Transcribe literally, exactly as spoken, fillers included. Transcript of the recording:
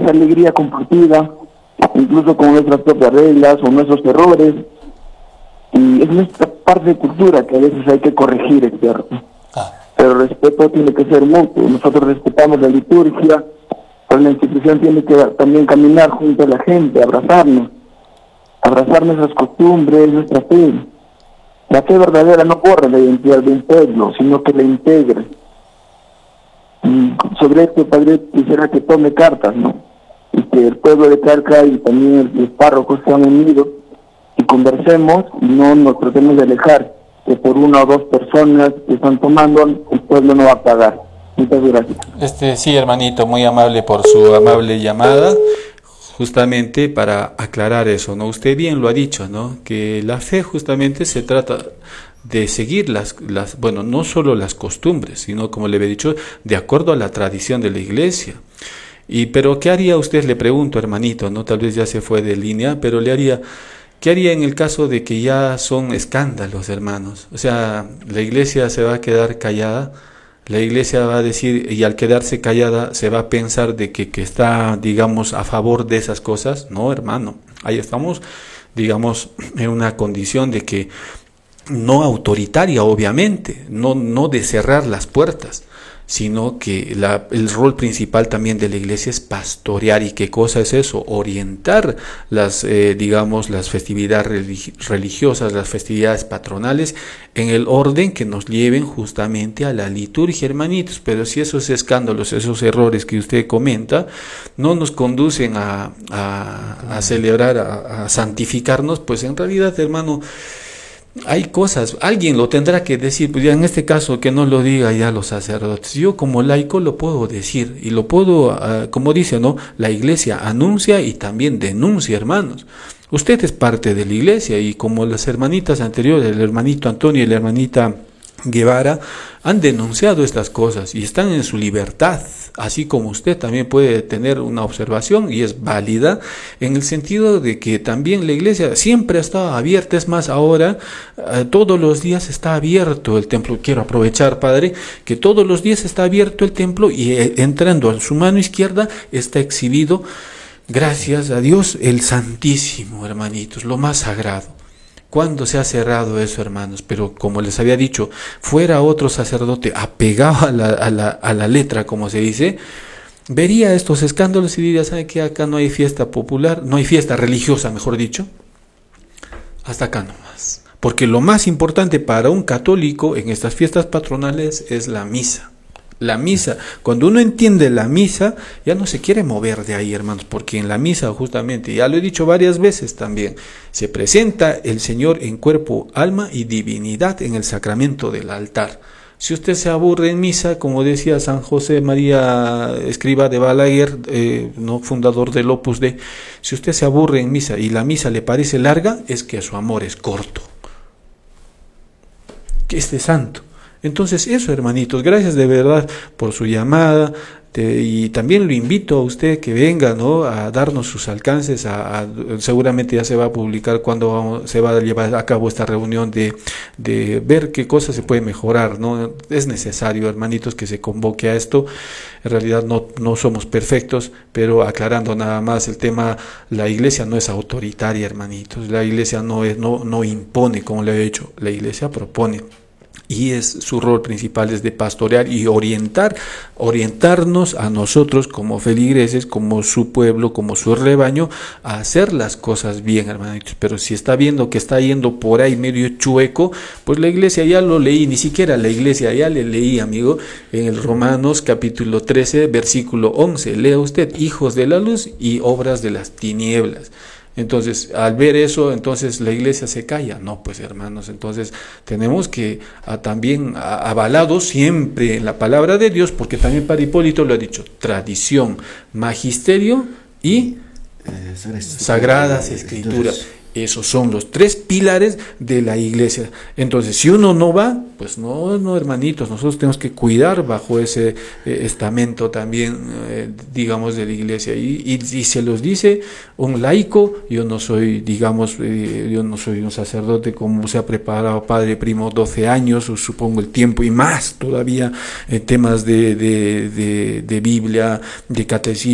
esa alegría compartida, incluso con nuestras propias reglas o nuestros errores. Y es nuestra parte de cultura que a veces hay que corregir, es cierto. Ah. Pero el respeto tiene que ser mutuo. Nosotros respetamos la liturgia, pero la institución tiene que también caminar junto a la gente, abrazarnos, abrazar nuestras costumbres, nuestra fe. La fe verdadera no borra la identidad de un pueblo, sino que la integra. Y sobre esto, Padre, quisiera que tome cartas, ¿no? Y que el pueblo de Calca y también los párrocos sean unidos y conversemos y no nos tratemos de alejar, que por una o dos personas que están tomando, el pueblo no va a pagar. Muchas gracias. Este, sí, hermanito, muy amable por su amable llamada, justamente para aclarar eso, ¿no? Usted bien lo ha dicho, ¿no? Que la fe justamente se trata de seguir las, las, bueno, no solo las costumbres, sino, como le he dicho, de acuerdo a la tradición de la iglesia. Y, pero, ¿qué haría usted? Le pregunto, hermanito, ¿no? Tal vez ya se fue de línea, pero le haría, ¿qué haría en el caso de que ya son escándalos, hermanos? O sea, la iglesia se va a quedar callada, la iglesia va a decir, y al quedarse callada se va a pensar de que, que está, digamos, a favor de esas cosas. No, hermano, ahí estamos, digamos, en una condición de que no autoritaria, obviamente, no, no de cerrar las puertas, sino que la, el rol principal también de la iglesia es pastorear. ¿Y qué cosa es eso? Orientar las, eh, digamos, las festividades religiosas, las festividades patronales, en el orden que nos lleven justamente a la liturgia, hermanitos. Pero si esos escándalos, esos errores que usted comenta, no nos conducen a, a, a celebrar, a, a santificarnos, pues en realidad, hermano, hay cosas, alguien lo tendrá que decir, pues ya en este caso que no lo diga ya los sacerdotes. Yo como laico lo puedo decir y lo puedo, uh, como dice, ¿no? La iglesia anuncia y también denuncia, hermanos. Usted es parte de la iglesia y como las hermanitas anteriores, el hermanito Antonio y la hermanita Guevara, han denunciado estas cosas y están en su libertad, así como usted también puede tener una observación y es válida en el sentido de que también la iglesia siempre ha estado abierta. Es más, ahora eh, todos los días está abierto el templo. Quiero aprovechar, Padre, que todos los días está abierto el templo y eh, entrando a su mano izquierda está exhibido, gracias a Dios, el Santísimo, hermanitos, lo más sagrado. ¿Cuándo se ha cerrado eso, hermanos? Pero como les había dicho, fuera otro sacerdote apegado a la, a la, a la letra, como se dice, vería estos escándalos y diría, ¿sabe qué? Acá no hay fiesta popular, no hay fiesta religiosa, mejor dicho, hasta acá nomás. Porque lo más importante para un católico en estas fiestas patronales es la misa. La misa, cuando uno entiende la misa, ya no se quiere mover de ahí, hermanos, porque en la misa justamente, ya lo he dicho varias veces también, se presenta el Señor en cuerpo, alma y divinidad en el sacramento del altar. Si usted se aburre en misa, como decía San José María Escriba de Balaguer, eh, no fundador del Opus Dei, si usted se aburre en misa y la misa le parece larga, es que su amor es corto. Que esté santo. Entonces eso, hermanitos, gracias de verdad por su llamada, te, y también lo invito a usted que venga, ¿no?, a darnos sus alcances, a, a, seguramente ya se va a publicar cuando vamos, se va a llevar a cabo esta reunión de, de ver qué cosas se puede mejorar, ¿no? Es necesario, hermanitos, que se convoque a esto. En realidad no, no somos perfectos, pero aclarando nada más el tema, la iglesia no es autoritaria, hermanitos, la iglesia no, es, no, no impone, como le he dicho, la iglesia propone. Y es su rol principal es de pastorear y orientar, orientarnos a nosotros como feligreses, como su pueblo, como su rebaño, a hacer las cosas bien, hermanitos. Pero si está viendo que está yendo por ahí medio chueco, pues la iglesia ya lo leí, ni siquiera la iglesia ya le leí, amigo, en el Romanos capítulo trece, versículo once. Lea usted, hijos de la luz y obras de las tinieblas. Entonces, al ver eso, entonces la iglesia se calla. No, pues hermanos, entonces tenemos que a, también a, avalados siempre en la palabra de Dios, porque también Padre Hipólito lo ha dicho, tradición, magisterio y eh, sagradas escrituras. Esos son los tres pilares de la iglesia. Entonces, si uno no va, pues no, no, hermanitos, nosotros tenemos que cuidar bajo ese eh, estamento también, eh, digamos, de la iglesia. Y, y, y se los dice un laico. Yo no soy, digamos, eh, yo no soy un sacerdote como se ha preparado Padre Primo, doce años, o supongo el tiempo, y más todavía en temas de, de, de, de Biblia, de catecismo,